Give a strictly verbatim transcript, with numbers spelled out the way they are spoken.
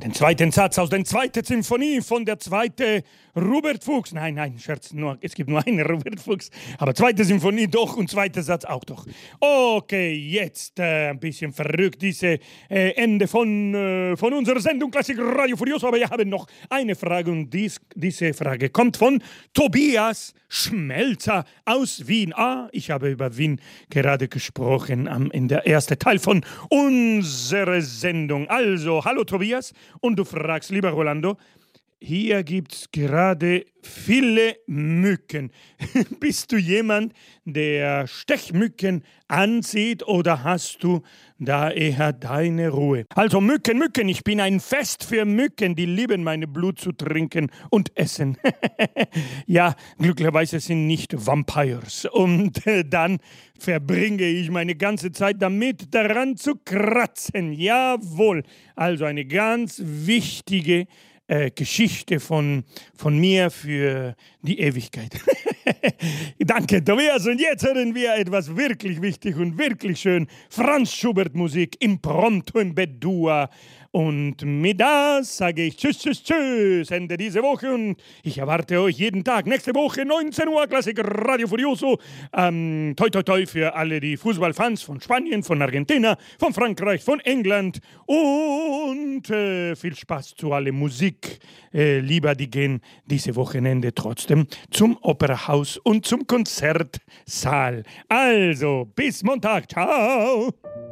Den zweiten Satz aus der zweiten Symphonie von der zweiten Robert Fuchs. Nein, nein, Scherz, nur, es gibt nur einen Robert Fuchs. Aber zweite Symphonie doch und zweiter Satz auch doch. Okay, jetzt äh, ein bisschen verrückt, diese äh, Ende von, äh, von unserer Sendung Klassik Radio Furioso. Aber wir haben noch eine Frage und dies, diese Frage kommt von Tobias Schmelzer aus Wien. Ah, ich habe über Wien gerade gesprochen am, in der ersten Teil von unserer Sendung. Also, hallo Tobias. Und du fragst, lieber Rolando, hier gibt es gerade viele Mücken. Bist du jemand, der Stechmücken ansieht oder hast du da eher deine Ruhe? Also Mücken, Mücken, ich bin ein Fest für Mücken, die lieben meine Blut zu trinken und essen. Ja, glücklicherweise sind nicht Vampires. Und äh, dann verbringe ich meine ganze Zeit damit, daran zu kratzen. Jawohl, also eine ganz wichtige Äh, Geschichte von, von mir für die Ewigkeit. Danke, Tobias. Und jetzt hören wir etwas wirklich wichtig und wirklich schön. Franz Schubert Musik, Impromptu in B-Dur. Und mit das sage ich Tschüss, Tschüss, Tschüss. Ende diese Woche und ich erwarte euch jeden Tag. Nächste Woche neunzehn Uhr, Klassik Radio Furioso. Ähm, toi, toi, toi für alle die Fußballfans von Spanien, von Argentina, von Frankreich, von England. Und äh, viel Spaß zu alle Musik. Äh, lieber, die gehen diese Wochenende trotzdem zum Operahaus und zum Konzertsaal. Also, bis Montag. Ciao.